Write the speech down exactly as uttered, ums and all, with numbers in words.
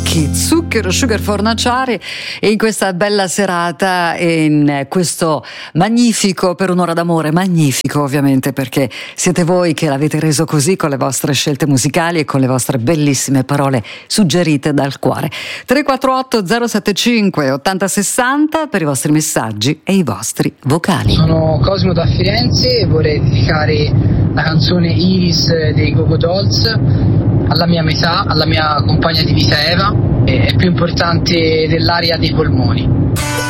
Zucchi, zucchero, sugar fornaciari, e in questa bella serata, in questo magnifico Per un'ora d'amore, magnifico ovviamente perché siete voi che l'avete reso così con le vostre scelte musicali e con le vostre bellissime parole suggerite dal cuore. tre quattro otto zero sette cinque otto zero sei zero per i vostri messaggi e i vostri vocali. Sono Cosimo da Firenze e vorrei dedicare la canzone Iris dei Go Go Dolls alla mia metà, alla mia compagna di vita Eva, è più importante dell'aria dei polmoni.